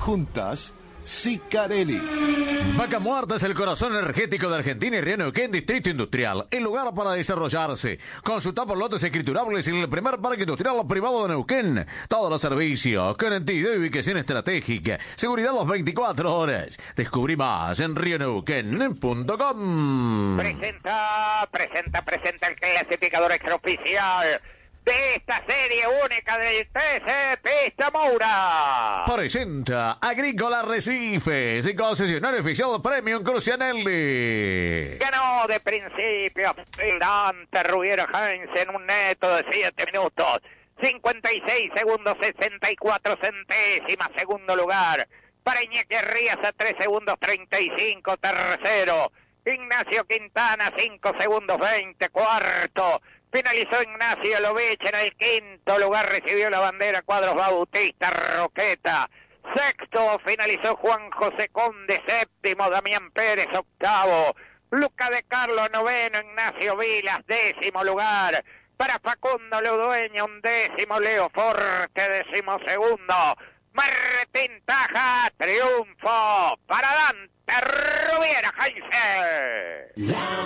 juntas, Sicarelli. Vaca Muerta es el corazón energético de Argentina y Río Neuquén, Distrito Industrial, el lugar para desarrollarse. Consulta por lotes escriturables en el primer parque industrial privado de Neuquén. Todos los servicios, garantía de ubicación estratégica, seguridad las 24 horas. Descubrí más en rioneuquén.com. Presenta el clasificador extraoficial de esta serie única del TC Pista Moura. Presenta Agrícola Arrecifes y concesionario oficial Premium Crucianelli. Ganó de principio Dante Rubiera Heinz en un neto de 7 minutos, 56 segundos 64 centésimas. Segundo lugar para Iñaki Rías a 3 segundos 35. Tercero Ignacio Quintana, 5 segundos 20. Cuarto finalizó Ignacio Lovich en el quinto lugar, recibió la bandera Cuadros Bautista Roqueta. Sexto finalizó Juan José Conde, séptimo Damián Pérez, octavo Luca de Carlos, noveno Ignacio Vilas, décimo lugar para Facundo Ludueña, undécimo Leo Forte, décimo segundo Martín Taja. Triunfo para Dante Rubiera Heinze.